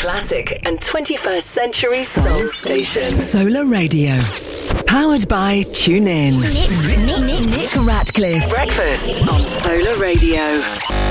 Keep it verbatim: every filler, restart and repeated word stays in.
classic and twenty-first century soul station. Solar Radio. Powered by TuneIn. Nick, Nick, Nick, Nick Ratcliffe. Breakfast on Solar Radio.